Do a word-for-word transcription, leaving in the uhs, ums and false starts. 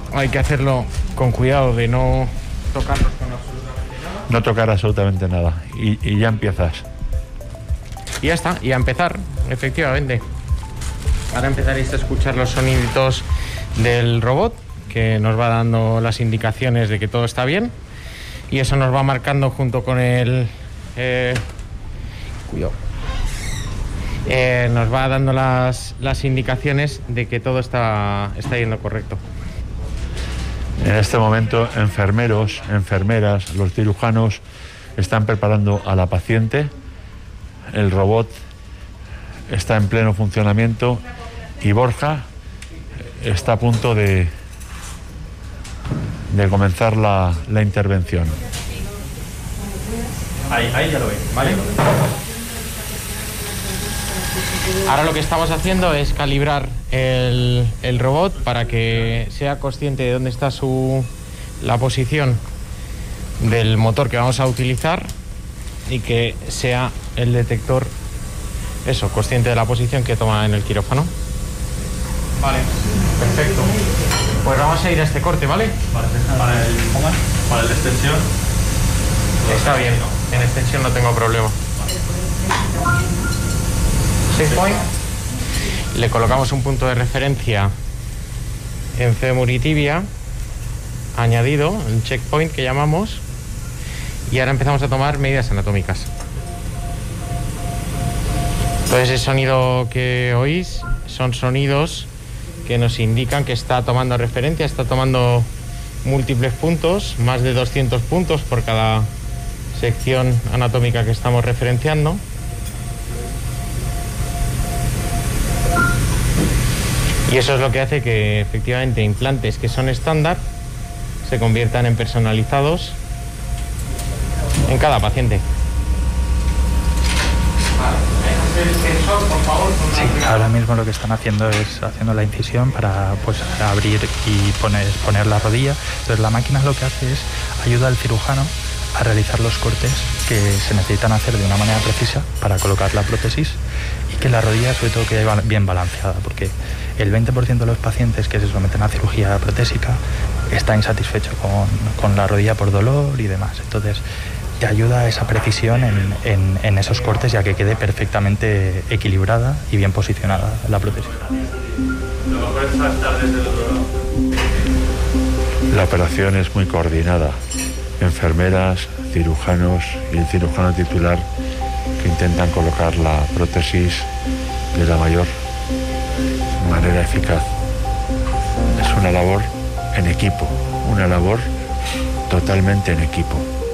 hay que hacerlo con cuidado de no tocarlos con absolutamente nada. No tocar absolutamente nada. Y, y ya empiezas. Y ya está, y a empezar, efectivamente. Ahora empezaréis a escuchar los soniditos del robot, que nos va dando las indicaciones de que todo está bien. Y eso nos va marcando junto con el... Eh, cuidado. Eh, nos va dando las, las indicaciones de que todo está, está yendo correcto. En este momento, enfermeros, enfermeras, los cirujanos están preparando a la paciente. El robot está en pleno funcionamiento y Borja está a punto de, de comenzar la, la intervención. Ahí, ahí ya lo veis, ¿vale? Ahora lo que estamos haciendo es calibrar el, el robot para que sea consciente de dónde está su, la posición del motor que vamos a utilizar y que sea el detector, eso, consciente de la posición que toma en el quirófano. Vale, perfecto. Pues vamos a ir a este corte, ¿vale? Para, para el para el de extensión. Está bien, en extensión no tengo problema. Checkpoint. Le colocamos un punto de referencia en fémur y tibia añadido, el checkpoint que llamamos, y ahora empezamos a tomar medidas anatómicas. Entonces el sonido que oís son sonidos que nos indican que está tomando referencia, está tomando múltiples puntos, más de doscientos puntos por cada sección anatómica que estamos referenciando. Y eso es lo que hace que efectivamente implantes que son estándar se conviertan en personalizados en cada paciente. Sí, ahora mismo lo que están haciendo es haciendo la incisión para pues abrir y poner, poner la rodilla. Entonces la máquina lo que hace es ayuda al cirujano a realizar los cortes que se necesitan hacer de una manera precisa para colocar la prótesis y que la rodilla sobre todo quede bien balanceada, porque el veinte por ciento de los pacientes que se someten a cirugía protésica está insatisfecho con, con la rodilla por dolor y demás. Entonces te ayuda a esa precisión en, en, en esos cortes, ya que quede perfectamente equilibrada y bien posicionada la prótesis. La operación es muy coordinada. Enfermeras, cirujanos y el cirujano titular que intentan colocar la prótesis de la mayor manera eficaz. Es una labor en equipo, una labor totalmente en equipo.